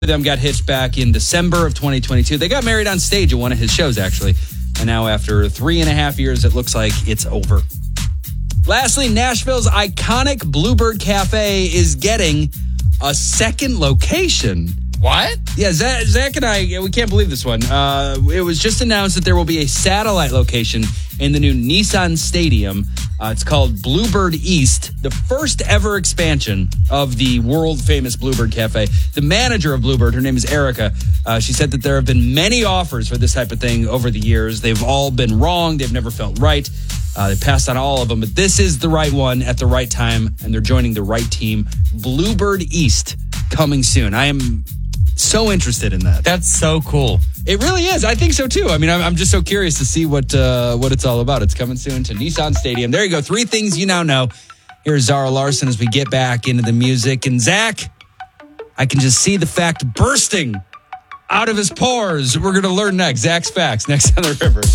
Them got hitched back in December of 2022. They got married on stage at one of his shows, actually. And now after 3.5 years, it looks like it's over. Lastly, Nashville's iconic Bluebird Cafe is getting a second location. What? Yeah, Zach and I, we can't believe this one. It was just announced that there will be a satellite location in the new Nissan Stadium. It's called Bluebird East, the first ever expansion of the world-famous Bluebird Cafe. The manager of Bluebird, her name is Erica, she said that there have been many offers for this type of thing over the years. They've all been wrong. They've never felt right. They passed on all of them, but this is the right one at the right time, and they're joining the right team. Bluebird East coming soon. I am so interested in that. That's so cool. It really is. I think so too. I mean, I'm just so curious to see what it's all about. It's coming soon to Nissan Stadium. There you go. 3 things you now know. Here's Zara Larson as we get back into the music. And Zach, I can just see the fact bursting out of his pores. We're going to learn next. Zach's Facts next on The River.